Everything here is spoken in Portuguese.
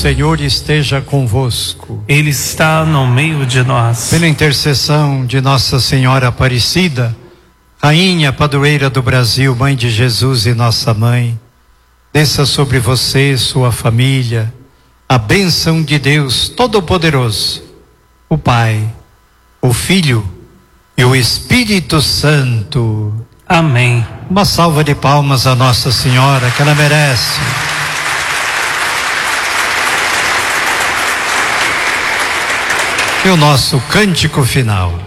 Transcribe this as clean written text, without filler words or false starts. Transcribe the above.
Senhor esteja convosco. Ele está no meio de nós. Pela intercessão de Nossa Senhora Aparecida, Rainha Padroeira do Brasil, Mãe de Jesus e nossa Mãe, desça sobre você, sua família, a bênção de Deus Todo-Poderoso, o Pai, o Filho e o Espírito Santo. Amém. Uma salva de palmas a Nossa Senhora, que ela merece. E o nosso cântico final.